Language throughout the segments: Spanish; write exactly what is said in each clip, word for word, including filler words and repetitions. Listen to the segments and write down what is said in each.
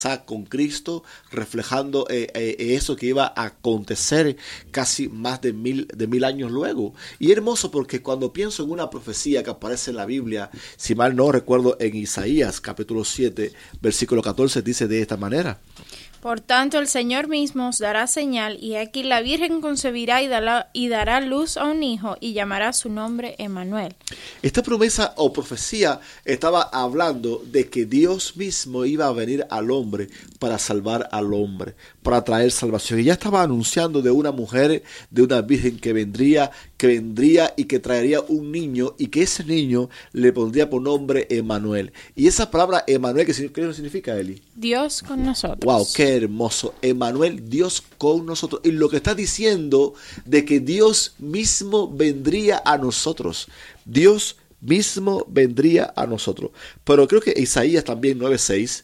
con Cristo, reflejando eh, eh, eso que iba a acontecer casi más de mil, de mil años luego. Y es hermoso porque cuando pienso en una profecía que aparece en la Biblia, si mal no recuerdo, en Isaías capítulo siete, versículo catorce, dice de esta manera: por tanto, el Señor mismo os dará señal, y aquí la Virgen concebirá y dará, y dará luz a un hijo, y llamará su nombre Emmanuel. Esta promesa o profecía estaba hablando de que Dios mismo iba a venir al hombre para salvar al hombre, para traer salvación. Y ya estaba anunciando de una mujer, de una virgen que vendría, que vendría y que traería un niño, y que ese niño le pondría por nombre Emmanuel. Y esa palabra Emmanuel, ¿qué significa, Eli? Dios con nosotros. Wow, qué hermoso. Emmanuel, Dios con nosotros. Y lo que está diciendo de que Dios mismo vendría a nosotros. Dios mismo vendría a nosotros. Pero creo que Isaías también nueve seis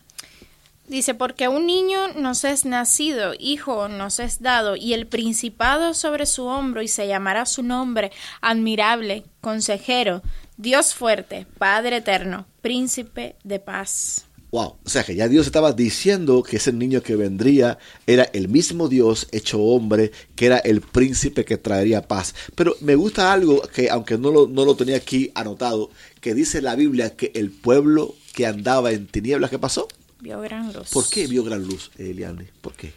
dice: porque un niño nos es nacido, hijo nos es dado, y el principado sobre su hombro, y se llamará su nombre admirable, consejero, Dios fuerte, Padre eterno, príncipe de paz. Wow, o sea que ya Dios estaba diciendo que ese niño que vendría era el mismo Dios hecho hombre, que era el príncipe que traería paz. Pero me gusta algo que, aunque no lo, no lo tenía aquí anotado, que dice la Biblia que el pueblo que andaba en tinieblas, ¿qué pasó? Vio gran luz. ¿Por qué vio gran luz, Eliane? ¿Por qué?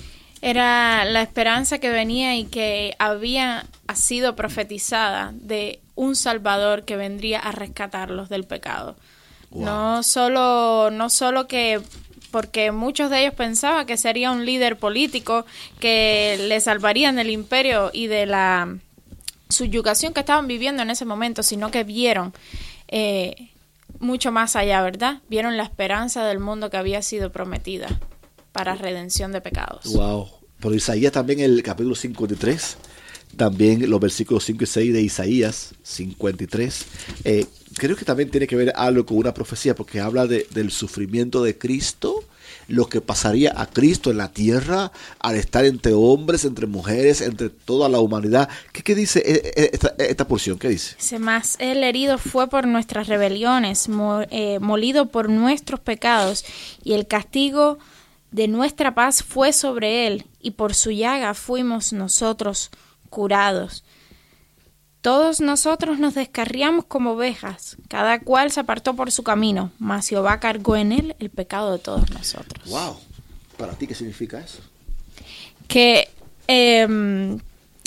Era la esperanza que venía y que había sido profetizada de un Salvador que vendría a rescatarlos del pecado. Wow. No solo, no solo que, porque muchos de ellos pensaban que sería un líder político que le salvarían del imperio y de la subyugación que estaban viviendo en ese momento, sino que vieron eh, mucho más allá, ¿verdad? Vieron la esperanza del mundo que había sido prometida para redención de pecados. Wow. Pero Isaías también, en el capítulo cincuenta y tres, también los versículos cinco y seis de Isaías cincuenta y tres, eh, creo que también tiene que ver algo con una profecía, porque habla de, del sufrimiento de Cristo, lo que pasaría a Cristo en la tierra al estar entre hombres, entre mujeres, entre toda la humanidad. ¿Qué, qué dice esta, esta porción? ¿Qué dice? Dice: más el herido fue por nuestras rebeliones, mo, eh, molido por nuestros pecados, y el castigo de nuestra paz fue sobre él, y por su llaga fuimos nosotros curados. Todos nosotros nos descarriamos como ovejas, cada cual se apartó por su camino, mas Jehová cargó en él el pecado de todos nosotros. Wow. ¿Para ti qué significa eso? Que eh,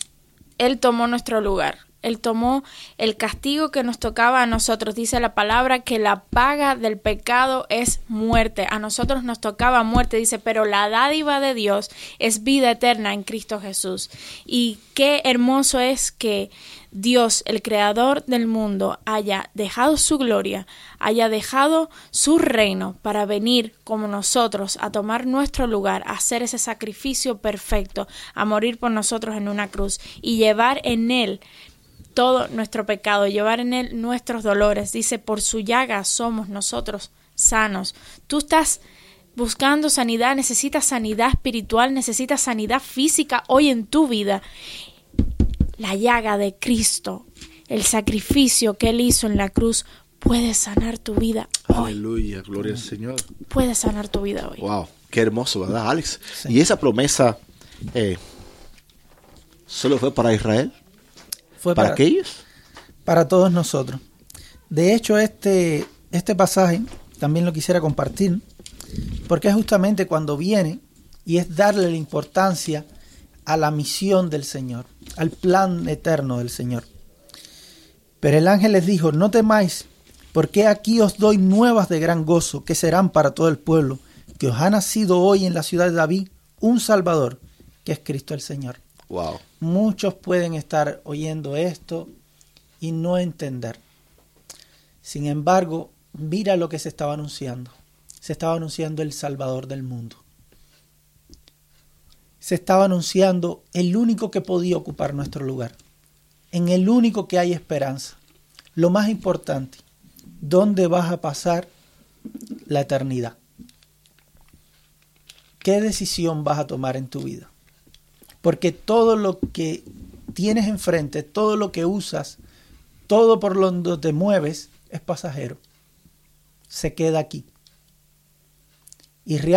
él tomó nuestro lugar. Él tomó el castigo que nos tocaba a nosotros. Dice la palabra que la paga del pecado es muerte. A nosotros nos tocaba muerte, dice, pero la dádiva de Dios es vida eterna en Cristo Jesús. Y qué hermoso es que Dios, el creador del mundo, haya dejado su gloria, haya dejado su reino para venir como nosotros a tomar nuestro lugar, a hacer ese sacrificio perfecto, a morir por nosotros en una cruz y llevar en él todo nuestro pecado, llevar en él nuestros dolores. Dice, por su llaga somos nosotros sanos. Tú estás buscando sanidad, necesitas sanidad espiritual, necesitas sanidad física hoy en tu vida. La llaga de Cristo, el sacrificio que él hizo en la cruz, puede sanar tu vida hoy. Aleluya, gloria al Señor. Puede sanar tu vida hoy. Wow, qué hermoso, ¿verdad, Alex? Sí. Y esa promesa eh, ¿solo fue para Israel? Fue ¿Para, para aquellos? Para todos nosotros. De hecho, este, este pasaje también lo quisiera compartir, porque es justamente cuando viene y es darle la importancia a la misión del Señor, al plan eterno del Señor. Pero el ángel les dijo: no temáis, porque aquí os doy nuevas de gran gozo, que serán para todo el pueblo, que os ha nacido hoy en la ciudad de David un Salvador, que es Cristo el Señor. Wow. Muchos pueden estar oyendo esto y no entender. Sin embargo, mira lo que se estaba anunciando. Se estaba anunciando el Salvador del mundo. Se estaba anunciando el único que podía ocupar nuestro lugar. En el único que hay esperanza. Lo más importante, ¿dónde vas a pasar la eternidad? ¿Qué decisión vas a tomar en tu vida? Porque todo lo que tienes enfrente, todo lo que usas, todo por donde te mueves, es pasajero. Se queda aquí. y realmente